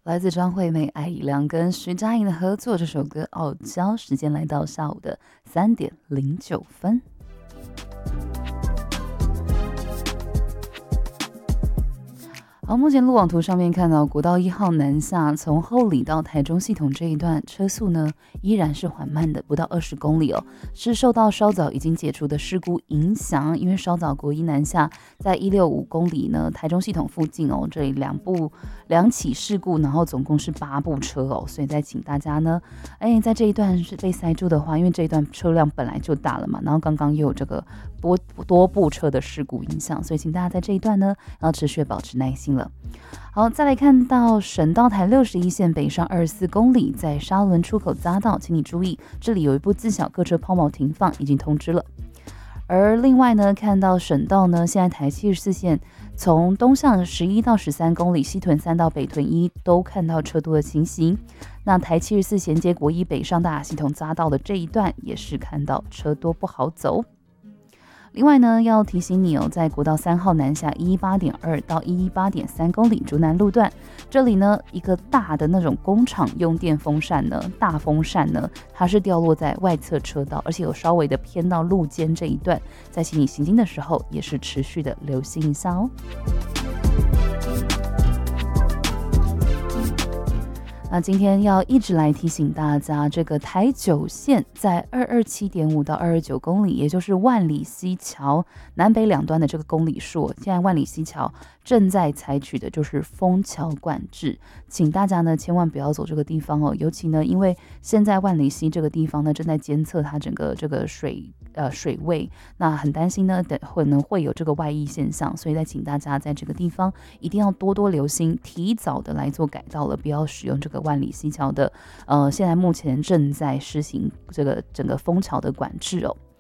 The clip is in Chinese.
来自张惠妹、艾怡良跟徐佳莹的合作，这首歌《傲娇》。时间来到下午的3:09。好，目前路网图上面看到国道1号南下，从后里到台中系统这一段车速呢依然是缓慢的，不到20公里哦，是受到稍早已经解除的事故影响。因为稍早国一南下在165公里呢，台中系统附近哦，这里两起事故，然后总共是8部车哦，所以再请大家呢，在这一段是被塞住的话，因为这一段车辆本来就大了嘛，然后刚刚又有这个多部车的事故影响，所以请大家在这一段呢要持续保持耐心了。好，再来看到省道台61线北上24公里，在沙仑出口匝道，请你注意，这里有一部自小客车抛锚停放，已经通知了。而另外呢，看到省道呢，现在台74线从东向11到13公里，西屯3到北屯1都看到车多的情形。那台74衔接国一北上大雅系统匝道的这一段，也是看到车多不好走。另外呢，要提醒你哦，在国道3号南下118.2到118.3公里竹南路段，这里呢一个大的那种工厂用电风扇呢，大风扇呢，它是掉落在外侧车道，而且有稍微的偏到路肩这一段，在请你行经的时候，也是持续的留心一下哦。那今天要一直来提醒大家，这个台9线在227.5到229公里，也就是万里溪桥南北两端的这个公里数，现在万里溪桥正在采取的就是封桥管制，请大家呢千万不要走这个地方哦。尤其呢，因为现在万里溪这个地方呢正在监测它整个这个水位，那很担心呢可能会有这个外溢现象，所以再请大家在这个地方一定要多多留心，提早的来做改道了，不要使用这个万里溪桥的现在目前正在施行这个整个封桥的管制哦。